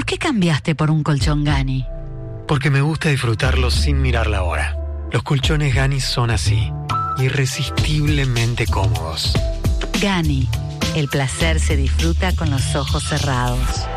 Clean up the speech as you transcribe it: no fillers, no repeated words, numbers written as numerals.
qué cambiaste por un colchón Gani? Porque me gusta disfrutarlos sin mirar la hora. Los colchones Gani son así, irresistiblemente cómodos. Gani, el placer se disfruta con los ojos cerrados.